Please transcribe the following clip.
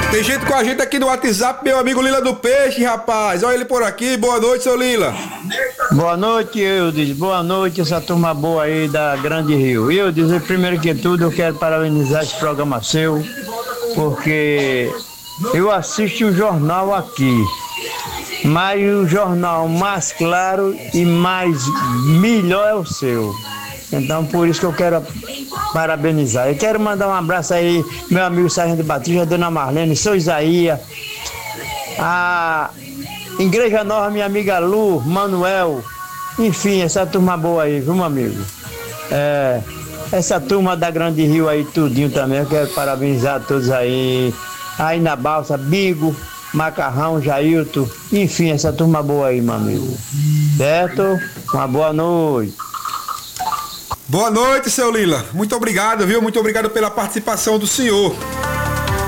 Tem gente com a gente aqui no WhatsApp, meu amigo Lila do Peixe, rapaz. Olha ele por aqui. Boa noite, seu Lila. Boa noite, Eudes. Boa noite, essa turma boa aí da Grande Rio. Eudes, primeiro que tudo, eu quero parabenizar esse programa seu, porque eu assisto um jornal aqui, mas o jornal mais claro e mais melhor é o seu. Então, por isso que eu quero parabenizar. Eu quero mandar um abraço aí, meu amigo Sargento Batista, Dona Marlene, seu Isaías, a Igreja Nova, minha amiga Lu, Manuel, enfim, essa turma boa aí, viu, meu amigo? Essa turma da Grande Rio aí, tudinho também, eu quero parabenizar a todos aí. Aí na balsa, Bigo, Macarrão, Jailton, enfim, essa turma boa aí, meu amigo. Certo? Uma boa noite. Boa noite, seu Lila. Muito obrigado, viu? Muito obrigado pela participação do senhor.